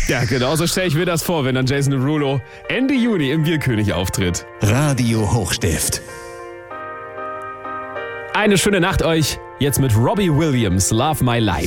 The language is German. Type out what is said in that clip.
Ja, genau so stelle ich mir das vor, wenn dann Jason Derulo Ende Juni im Bierkönig auftritt. Radio Hochstift. Eine schöne Nacht euch. Jetzt mit Robbie Williams, Love My Life.